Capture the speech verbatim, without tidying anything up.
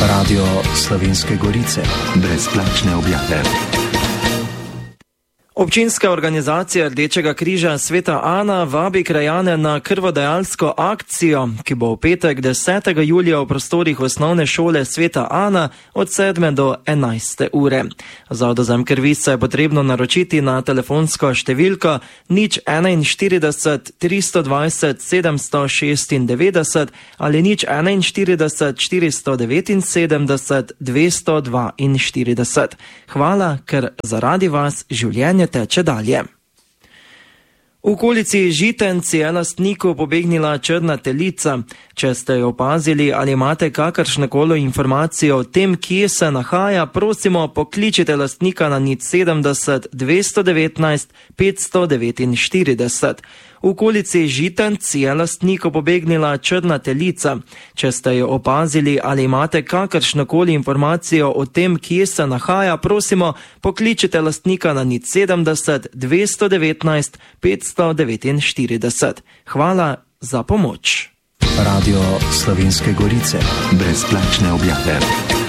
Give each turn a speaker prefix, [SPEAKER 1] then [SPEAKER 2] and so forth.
[SPEAKER 1] Radio Slovenske Gorice. Brezplačne objave. Občinska organizacija Rdečega križa Sveta Ana vabi krajane na krvodajalsko akcijo, ki bo v petek desetega julija v prostorih osnovne šole Sveta Ana od sedme do enajste ure. Za odvzem krvi se je potrebno naročiti na telefonsko številko nič enainštirideset tristo dvajset sedemsto šestindevetdeset ali nič enainštirideset štiristo devetinsedemdeset dvesto dvainštirideset. Hvala, ker zaradi vas življenje teče dalje. V okolici Žitenc je lastniku pobegnila črna telica. Če ste jo opazili ali imate kakršnekoli informacijo o tem, kje se nahaja, prosimo, pokličite lastnika na nič sedemdeset dvesto devetnajst petsto devetinštirideset. V okolici Žitenc je lastniku pobegnila črna telica. Če ste jo opazili ali imate kakršnekoli informacijo o tem, kje se nahaja, prosimo, pokličite lastnika na nič sedemdeset dvesto devetnajst petsto devetinštirideset. Hvala za pomoč. Radio Slovenske Gorice. Brezplačne objave.